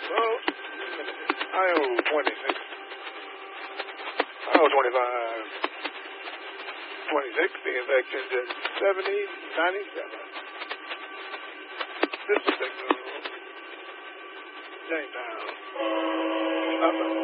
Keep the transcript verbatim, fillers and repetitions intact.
Well, I owe twenty-six. I owe twenty-five. twenty-six. The infection's at seventy, ninety-seven. This is Signal. Jamestown.